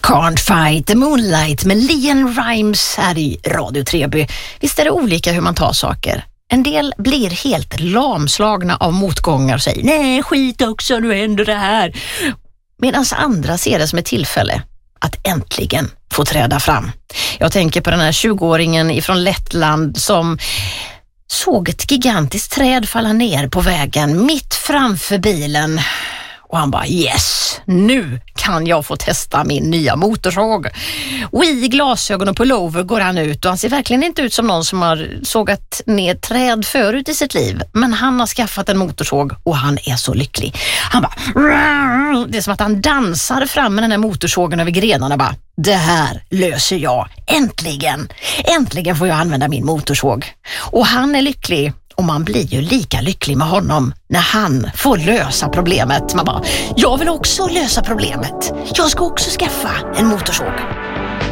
Can't fight the moonlight med Leon Rimes här i Radio Treby. Visst är det olika hur man tar saker. En del blir helt lamslagna av motgångar och säger nej, skit också, nu händer det här. Medan andra ser det som ett tillfälle att äntligen få träda fram. Jag tänker på den här 20-åringen ifrån Lettland som såg ett gigantiskt träd falla ner på vägen mitt framför bilen. Och han bara, yes, nu kan jag få testa min nya motorsåg. Och i glasögon och pullover går han ut och han ser verkligen inte ut som någon som har sågat ner träd förut i sitt liv. Men han har skaffat en motorsåg och han är så lycklig. Han bara, det är som att han dansar fram med den här motorsågen över grenarna bara. Det här löser jag, äntligen. Äntligen får jag använda min motorsåg. Och han är lycklig. Och man blir ju lika lycklig med honom när han får lösa problemet. Man bara, jag vill också lösa problemet. Jag ska också skaffa en motorsåg.